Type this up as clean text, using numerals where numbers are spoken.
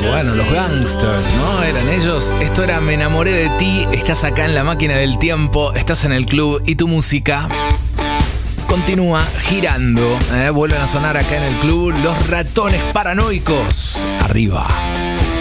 Bueno, los Gangsters, ¿no? Eran ellos. Esto era Me enamoré de ti. Estás acá en la máquina del tiempo. Estás en el club y tu música continúa girando. Vuelven a sonar acá en el club Los Ratones Paranoicos. Arriba.